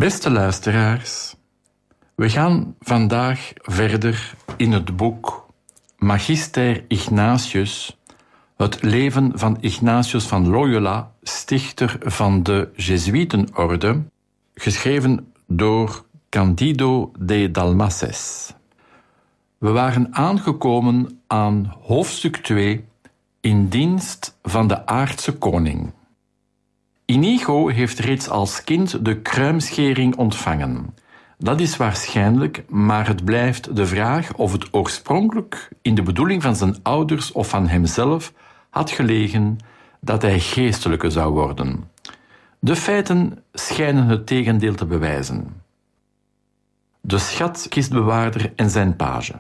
Beste luisteraars, we gaan vandaag verder in het boek Magister Ignatius, het leven van Ignatius van Loyola, stichter van de Jezuïetenorde, geschreven door Candido de Dalmases. We waren aangekomen aan hoofdstuk 2 in dienst van de aardse koning. Inigo heeft reeds als kind de kruimschering ontvangen. Dat is waarschijnlijk, maar het blijft de vraag of het oorspronkelijk in de bedoeling van zijn ouders of van hemzelf had gelegen dat hij geestelijke zou worden. De feiten schijnen het tegendeel te bewijzen. De schatkistbewaarder en zijn page.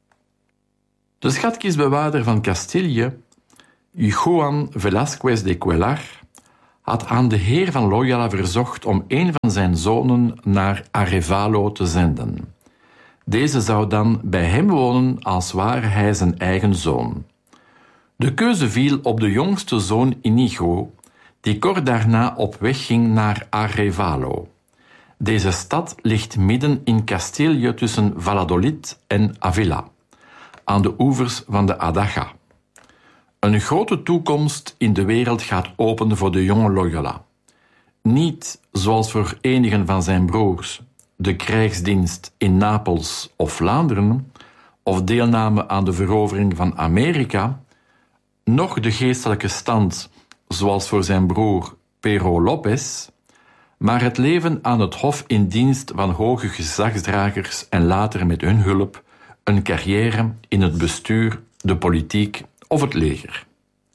De schatkistbewaarder van Castilië, Juan Velázquez de Cuéllar, had aan de heer van Loyola verzocht om een van zijn zonen naar Arevalo te zenden. Deze zou dan bij hem wonen als ware hij zijn eigen zoon. De keuze viel op de jongste zoon Inigo, die kort daarna op weg ging naar Arevalo. Deze stad ligt midden in Castilië tussen Valladolid en Avila, aan de oevers van de Adaja. Een grote toekomst in de wereld gaat open voor de jonge Loyola. Niet, zoals voor enigen van zijn broers, de krijgsdienst in Napels of Vlaanderen, of deelname aan de verovering van Amerika, noch de geestelijke stand, zoals voor zijn broer Pero Lopez, maar het leven aan het hof in dienst van hoge gezagsdragers en later met hun hulp een carrière in het bestuur, de politiek of het leger.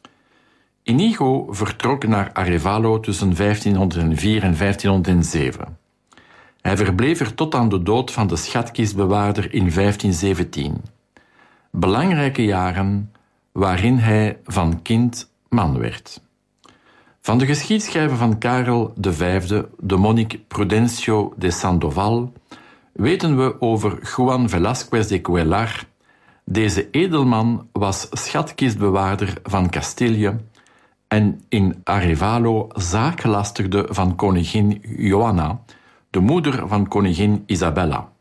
Inigo vertrok naar Arevalo tussen 1504 en 1507. Hij verbleef er tot aan de dood van de schatkistbewaarder in 1517. Belangrijke jaren waarin hij van kind man werd. Van de geschiedschrijver van Karel V, de monnik Prudencio de Sandoval, weten we over Juan Velázquez de Cuéllar. Deze edelman was schatkistbewaarder van Castilië en in Arevalo zaakgelastigde van koningin Johanna, de moeder van koningin Isabella.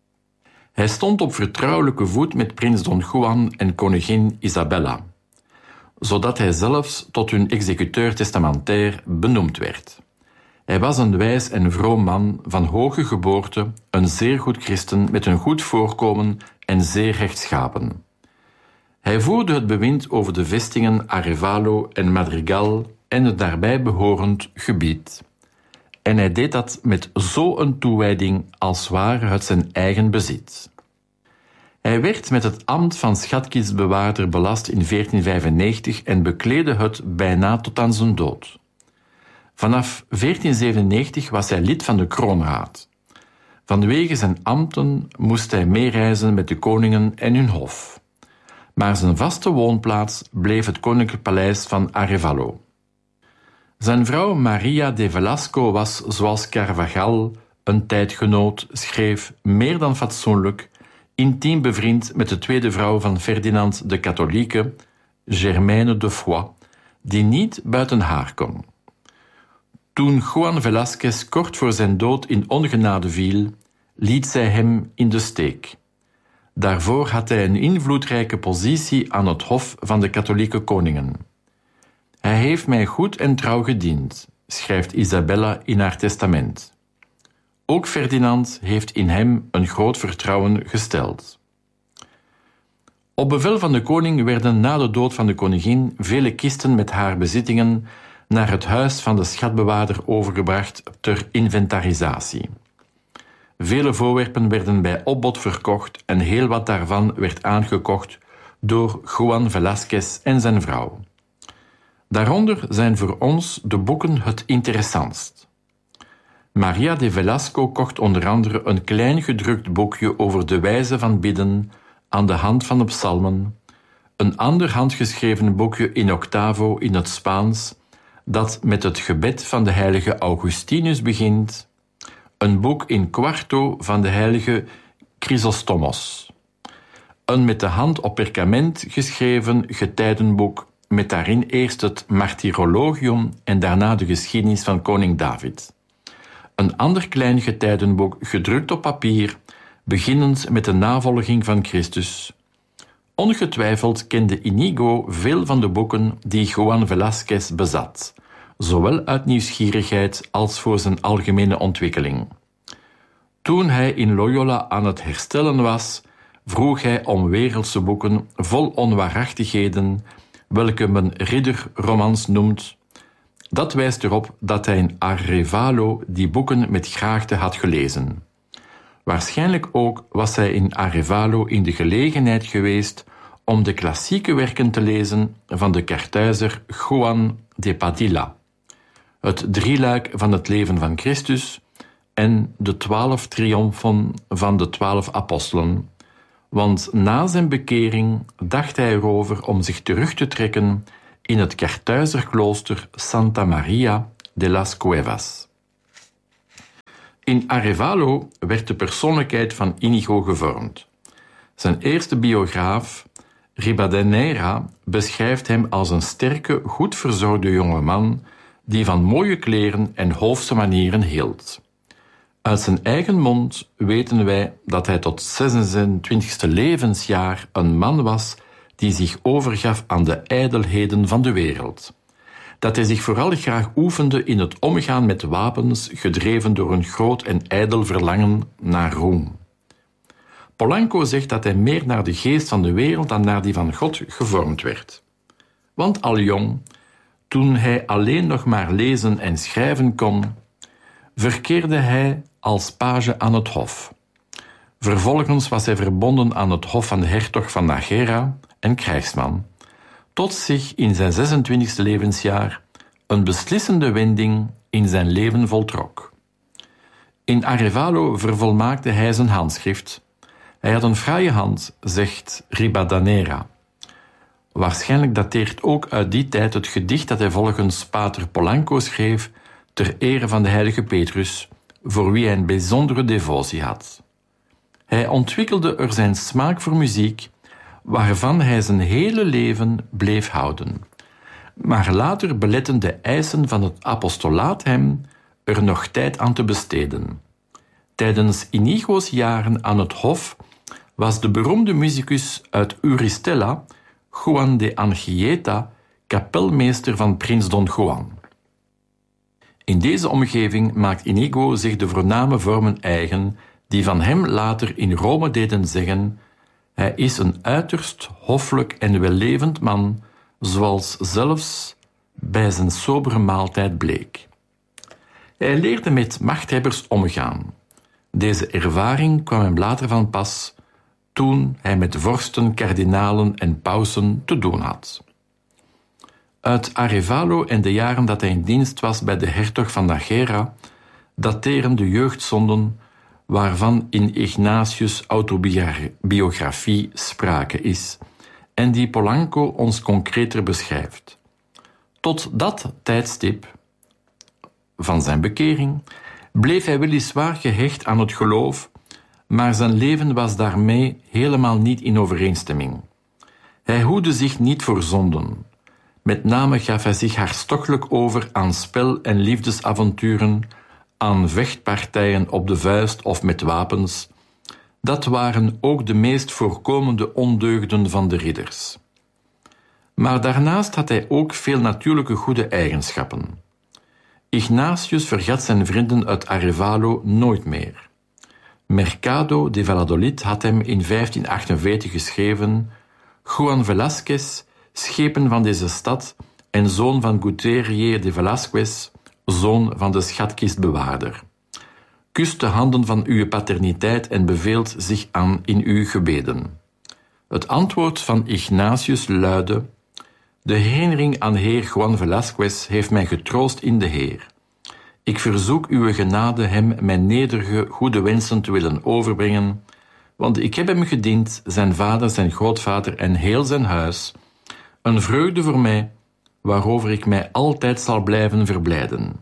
Hij stond op vertrouwelijke voet met prins Don Juan en koningin Isabella, zodat hij zelfs tot hun executeur testamentair benoemd werd. Hij was een wijs en vroom man van hoge geboorte, een zeer goed christen met een goed voorkomen en zeer rechtschapen. Hij voerde het bewind over de vestingen Arevalo en Madrigal en het daarbij behorend gebied. En hij deed dat met zo'n toewijding als ware het zijn eigen bezit. Hij werd met het ambt van schatkistbewaarder belast in 1495 en bekleedde het bijna tot aan zijn dood. Vanaf 1497 was hij lid van de kroonraad. Vanwege zijn ambten moest hij meereizen met de koningen en hun hof. Maar zijn vaste woonplaats bleef het koninklijk paleis van Arevalo. Zijn vrouw Maria de Velasco was, zoals Carvajal, een tijdgenoot, schreef, meer dan fatsoenlijk, intiem bevriend met de tweede vrouw van Ferdinand de Katholieke, Germaine de Foix, die niet buiten haar kon. Toen Juan Velázquez kort voor zijn dood in ongenade viel, liet zij hem in de steek. Daarvoor had hij een invloedrijke positie aan het hof van de katholieke koningen. Hij heeft mij goed en trouw gediend, schrijft Isabella in haar testament. Ook Ferdinand heeft in hem een groot vertrouwen gesteld. Op bevel van de koning werden na de dood van de koningin vele kisten met haar bezittingen naar het huis van de schatbewaarder overgebracht ter inventarisatie. Vele voorwerpen werden bij opbod verkocht en heel wat daarvan werd aangekocht door Juan Velázquez en zijn vrouw. Daaronder zijn voor ons de boeken het interessantst. Maria de Velasco kocht onder andere een klein gedrukt boekje over de wijze van bidden aan de hand van de psalmen, een ander handgeschreven boekje in octavo in het Spaans, dat met het gebed van de heilige Augustinus begint, een boek in quarto van de heilige Chrysostomos, een met de hand op perkament geschreven getijdenboek met daarin eerst het Martyrologium en daarna de geschiedenis van koning David, Een ander klein getijdenboek, gedrukt op papier, beginnend met de navolging van Christus. Ongetwijfeld kende Inigo veel van de boeken die Juan Velázquez bezat, zowel uit nieuwsgierigheid als voor zijn algemene ontwikkeling. Toen hij in Loyola aan het herstellen was, vroeg hij om wereldse boeken vol onwaarachtigheden, welke men ridderromans noemt. Dat wijst erop dat hij in Arevalo die boeken met graagte had gelezen. Waarschijnlijk ook was hij in Arevalo in de gelegenheid geweest om de klassieke werken te lezen van de Karthuizer Juan de Padilla, het drieluik van het leven van Christus en de 12 triomfen van de 12 apostelen, want na zijn bekering dacht hij erover om zich terug te trekken in het Karthuizerklooster Santa Maria de las Cuevas. In Arevalo werd de persoonlijkheid van Inigo gevormd. Zijn eerste biograaf, Ribadeneira, beschrijft hem als een sterke, goed verzorgde jonge man die van mooie kleren en hoofdse manieren hield. Uit zijn eigen mond weten wij dat hij tot 26e levensjaar een man was die zich overgaf aan de ijdelheden van de wereld. Dat hij zich vooral graag oefende in het omgaan met wapens, gedreven door een groot en ijdel verlangen naar roem. Polanco zegt dat hij meer naar de geest van de wereld dan naar die van God gevormd werd. Want al jong, toen hij alleen nog maar lezen en schrijven kon, verkeerde hij als page aan het hof. Vervolgens was hij verbonden aan het hof van de hertog van Nájera en krijgsman, tot zich in zijn 26e levensjaar een beslissende wending in zijn leven voltrok. In Arevalo vervolmaakte hij zijn handschrift. Hij had een fraaie hand, zegt Ribadeneira. Waarschijnlijk dateert ook uit die tijd het gedicht dat hij volgens pater Polanco schreef ter ere van de heilige Petrus, voor wie hij een bijzondere devotie had. Hij ontwikkelde er zijn smaak voor muziek, waarvan hij zijn hele leven bleef houden. Maar later beletten de eisen van het apostolaat hem er nog tijd aan te besteden. Tijdens Inigo's jaren aan het hof was de beroemde musicus uit Uristela, Juan de Anchieta, kapelmeester van prins Don Juan. In deze omgeving maakt Inigo zich de voorname vormen eigen die van hem later in Rome deden zeggen: hij is een uiterst hoffelijk en wellevend man, zoals zelfs bij zijn sobere maaltijd bleek. Hij leerde met machthebbers omgaan. Deze ervaring kwam hem later van pas, toen hij met vorsten, kardinalen en pausen te doen had. Uit Arevalo en de jaren dat hij in dienst was bij de hertog van Nájera dateren de jeugdzonden waarvan in Ignatius' autobiografie sprake is en die Polanco ons concreter beschrijft. Tot dat tijdstip van zijn bekering bleef hij weliswaar gehecht aan het geloof, maar zijn leven was daarmee helemaal niet in overeenstemming. Hij hoedde zich niet voor zonden. Met name gaf hij zich hartstochtelijk over aan spel- en liefdesavonturen, aan vechtpartijen op de vuist of met wapens. Dat waren ook de meest voorkomende ondeugden van de ridders. Maar daarnaast had hij ook veel natuurlijke goede eigenschappen. Ignatius vergat zijn vrienden uit Arevalo nooit meer. Mercado de Valladolid had hem in 1548 geschreven: Juan Velázquez, schepen van deze stad en zoon van Guterrier de Velázquez, zoon van de schatkistbewaarder. Kust de handen van uw paterniteit en beveelt zich aan in uw gebeden. Het antwoord van Ignatius luidde: de herinnering aan heer Juan Velázquez heeft mij getroost in de Heer. Ik verzoek uw genade hem mijn nederige goede wensen te willen overbrengen, want ik heb hem gediend, zijn vader, zijn grootvader en heel zijn huis, een vreugde voor mij, waarover ik mij altijd zal blijven verblijden.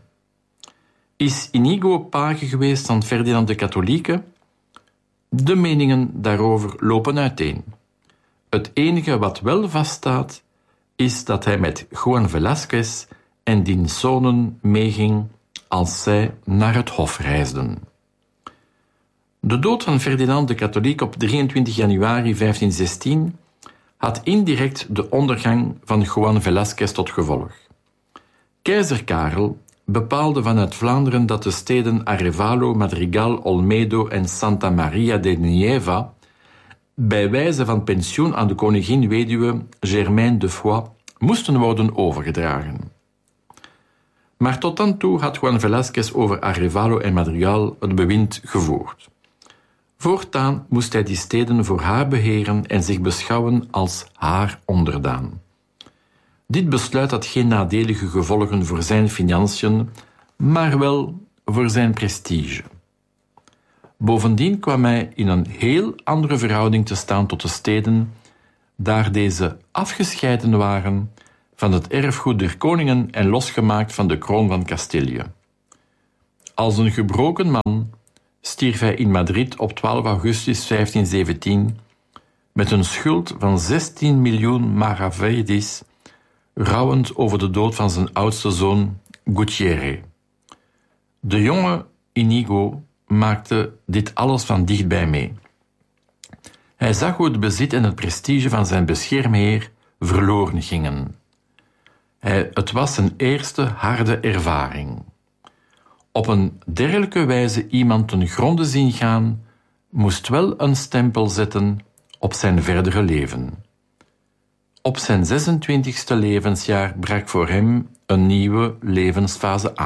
Is Inigo page geweest van Ferdinand de Katholieke? De meningen daarover lopen uiteen. Het enige wat wel vaststaat, is dat hij met Juan Velázquez en diens zonen meeging als zij naar het hof reisden. De dood van Ferdinand de Katholiek op 23 januari 1516 had indirect de ondergang van Juan Velázquez tot gevolg. Keizer Karel bepaalde vanuit Vlaanderen dat de steden Arevalo, Madrigal, Olmedo en Santa Maria de Nieva bij wijze van pensioen aan de koningin-weduwe Germaine de Foix moesten worden overgedragen. Maar tot dan toe had Juan Velázquez over Arevalo en Madrigal het bewind gevoerd. Voortaan moest hij die steden voor haar beheren en zich beschouwen als haar onderdaan. Dit besluit had geen nadelige gevolgen voor zijn financiën, maar wel voor zijn prestige. Bovendien kwam hij in een heel andere verhouding te staan tot de steden, daar deze afgescheiden waren van het erfgoed der koningen en losgemaakt van de kroon van Castilië. Als een gebroken man stierf hij in Madrid op 12 augustus 1517 met een schuld van 16 miljoen maravedis, rouwend over de dood van zijn oudste zoon Gutierre. De jonge Inigo maakte dit alles van dichtbij mee. Hij zag hoe het bezit en het prestige van zijn beschermheer verloren gingen. Het was zijn eerste harde ervaring. Op een dergelijke wijze iemand ten gronde zien gaan, moest wel een stempel zetten op zijn verdere leven. Op zijn 26e levensjaar brak voor hem een nieuwe levensfase aan.